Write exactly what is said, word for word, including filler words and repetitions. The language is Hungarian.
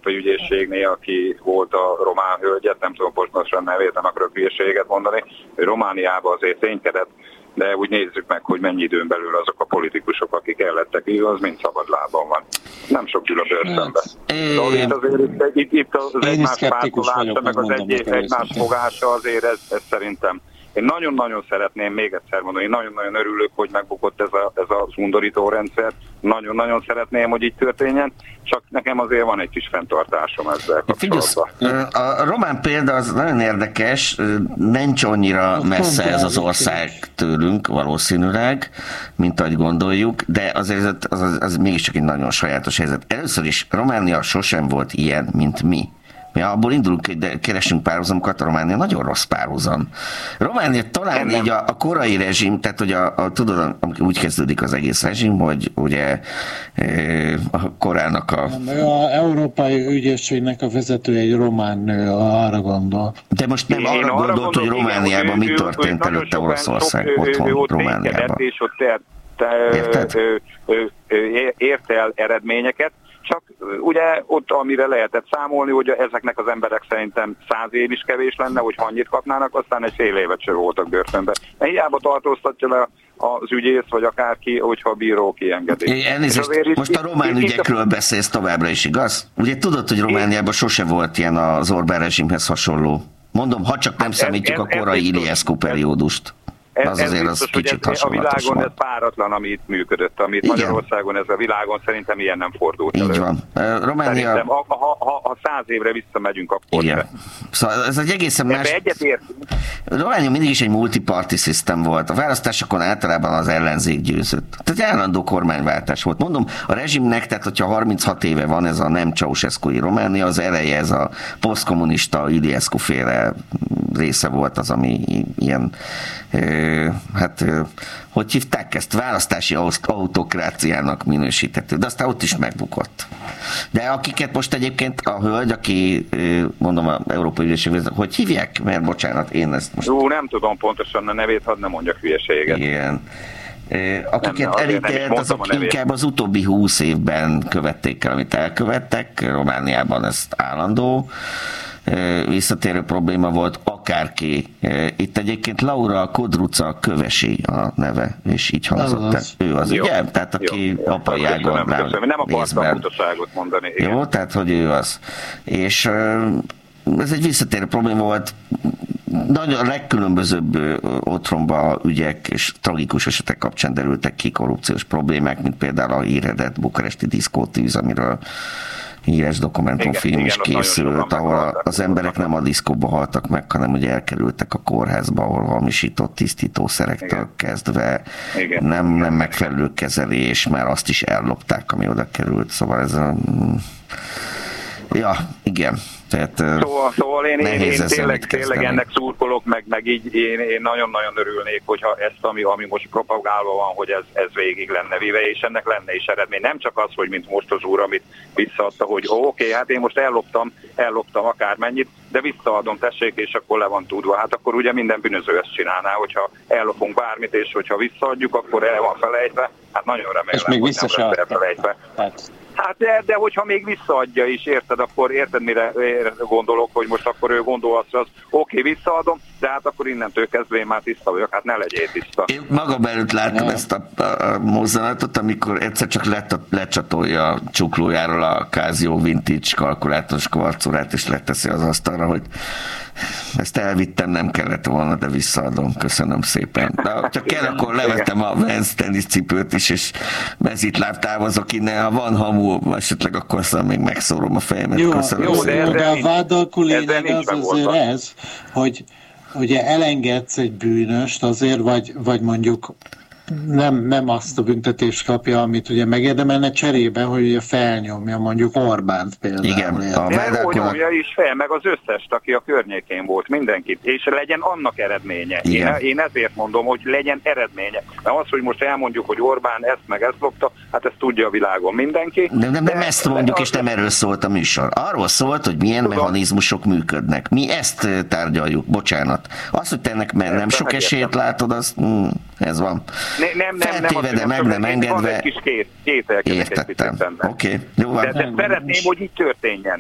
Európai Ügyészségnél, aki volt a román hölgyet, nem tudom pontosan nevét, nem akarok hülyeséget mondani, hogy Romániában azért ténykedett, de úgy nézzük meg, hogy mennyi időn belül azok a politikusok, akik ellettek, az mind szabadlábon van. Nem sok ül a börtönbe. Hát, azért itt, itt az egymás pártolása, meg az egy, egymás fogása azért ez, ez szerintem. Én nagyon-nagyon szeretném, még egyszer mondani, én nagyon-nagyon örülök, hogy megbukott ez a, ez a undorító rendszer. Nagyon-nagyon szeretném, hogy így történjen, csak nekem azért van egy kis fenntartásom ezzel kapcsolatban. A román példa az nagyon érdekes, nincs annyira messze ez az ország tőlünk valószínűleg, mint ahogy gondoljuk, de azért az, az, az mégiscsak egy nagyon sajátos helyzet. Először is Románia sosem volt ilyen, mint mi. Mi abból indulunk, de keresünk párhuzamokat, a Románia nagyon rossz párhuzam. Románia talán így a, a korai rezsim, tehát hogy a, a, tudod, úgy kezdődik az egész rezsim, hogy ugye a korának a... A Európai Ügyészségnek a vezetője egy román nő, arra gondol. De most nem arra gondolt, arra gondolt, hogy Romániában mi történt előtte Oroszország otthon Romániában. És ott ért el eredményeket, csak ugye ott, amire lehetett számolni, hogy ezeknek az emberek szerintem száz év is kevés lenne, hogy annyit kapnának, aztán egy fél évet sem voltak börtönben. De hiába tartóztatja le az ügyész, vagy akárki, hogyha a bíró kiengedi. Elnézést, most a román itt, ügyekről beszélsz továbbra is, igaz? Ugye tudod, hogy Romániában sose volt ilyen az Orbán rezsimhez hasonló. Mondom, ha csak nem hát számítjuk ez, a korai Iliescu periódust. Az ez azért biztos, az kicsit ez, a világon van. Ez páratlan, ami itt működött, amit igen. Magyarországon ez a világon szerintem ilyen nem fordult így elő. van. Uh, Románia... Szerintem, ha, ha, ha, ha száz évre visszamegyünk, akkor igen. Szóval ez egy egészen más... Románia mindig is egy multiparty system volt. A választásokon általában az ellenzék győzött. Tehát egy állandó kormányváltás volt. Mondom, a rezsimnek, tehát hogyha harminchat éve van ez a nem Ceausescu-i Románia, az eleje ez a posztkommunista Iliescu féle része volt az, ami ilyen hát, hogy hívták ezt, választási autokráciának minősíthető, de aztán ott is megbukott. De akiket most egyébként a hölgy, aki mondom a Európai Ügyészség, hogy hívják? Mert bocsánat, én ezt most... Jó, nem tudom pontosan a nevét, hadd ne mondjak hülyeséget. Igen. Akiket elítélt, azok inkább az utóbbi húsz évben követték el, amit elkövettek. Romániában ez állandó visszatérő probléma volt, akárki. Itt egyébként Laura Kodruca Kövesi a neve, és így hangzott el. Ő az, jó. Ugye? Tehát aki jó, apai ágon rá nem akartam butaságot mondani. Igen. Jó, tehát hogy ő az. És ez egy visszatérő probléma volt. Nagyon a legkülönbözőbb otthonba ügyek és tragikus esetek kapcsán derültek ki korrupciós problémák, mint például a híredett bukaresti diszkótűz, amiről híres dokumentumfilm is készült, ahol az emberek nem a diszkóba haltak meg, hanem ugye elkerültek a kórházba, ahol hamisított tisztítószerektől igen. kezdve igen. Nem, nem megfelelő kezelés, már azt is ellopták, ami oda került. Szóval ez a... Ja, igen. Tehát, szóval, szóval én, én, én tényleg, tényleg ennek kezdeni. szurkolok, meg, meg így én, én nagyon-nagyon örülnék, hogyha ezt, ami, ami most propagálva van, hogy ez, ez végig lenne vive, és ennek lenne is eredmény. Nem csak az, hogy mint most az úr, amit visszaadta, hogy ó, oké, hát én most elloptam, elloptam akármennyit, de visszaadom, tessék, és akkor le van tudva. Hát akkor ugye minden bűnöző ezt csinálná, hogyha ellopunk bármit, és hogyha visszaadjuk, akkor el van felejtve. Hát nagyon remélem, és még vissza hogy nem lesz elfelejtve. Hát. Hát de, de hogyha még visszaadja is, érted, akkor érted, mire gondolok, hogy most akkor ő gondol azt, hogy az oké, visszaadom, de hát akkor innentől kezdve én már tiszta vagyok, hát ne legyél tiszta. Én magam előtt láttam ja. ezt a, a, a mozzanatot, amikor egyszer csak let, lecsatolja a csuklójáról a Casio Vintage kalkulátoros kvarcórát, és leteszi az asztalra, hogy ezt elvittem, nem kellett volna, de visszaadom, köszönöm szépen. De ha csak kell, akkor levetem a Vans teniszcipőt is, és mezitláb távozok innen, ha van hamu, esetleg akkor aztán még megszórom a fejemet. Jó, köszönöm jó, szépen. De, de a vádalkó lényeg az azért ez, hogy ugye elengedsz egy bűnöst azért, vagy, vagy mondjuk nem, nem azt a büntetést kapja, amit ugye megérdemelne cserébe, hogy ugye felnyomja mondjuk Orbánt például. Igen, a vádalkó... nyomja is fel, meg az összest, aki a környékén volt, mindenkit, és legyen annak eredménye. Én, én ezért mondom, hogy legyen eredménye. Mert az, hogy most elmondjuk, hogy Orbán ezt meg ezt lopta, hát ezt tudja a világon mindenki. De nem, nem ezt mondjuk, és nem erről szólt a műsor. Arról szólt, hogy milyen tudom. mechanizmusok működnek. Mi ezt tárgyaljuk, bocsánat. Az, hogy te ennek nem sok esélyt látod, az, mm, ez van. Ne, nem, nem, Feltéve, de meg nem engedve. Van egy kis két, két értettem. Oké, okay. Jó van. De, de szeretném, hogy így történjen.